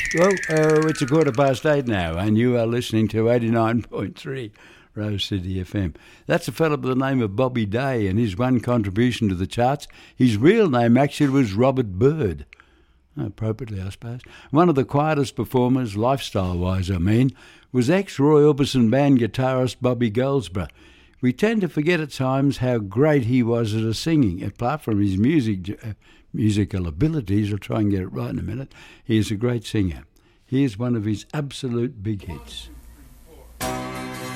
Well, it's 8:15 now, and you are listening to 89.3 Rose City FM. That's a fellow by the name of Bobby Day, and his one contribution to the charts. His real name actually was Robert Bird. Appropriately, I suppose. One of the quietest performers, lifestyle-wise, was ex-Roy Orbison band guitarist Bobby Goldsborough. We tend to forget at times how great he was at singing. Apart from his musical abilities, I'll try and get it right in a minute, he is a great singer. Here's one of his absolute big hits.